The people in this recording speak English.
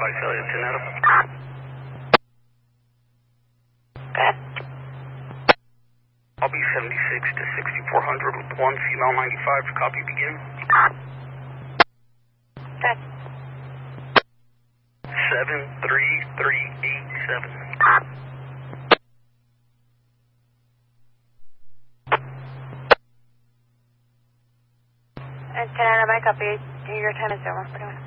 Celsius, 10 Adam. I'll be 76 to 6400 with 1 female 95. Copy, begin. 73387. And 10 Adam, I copy. Your time is over.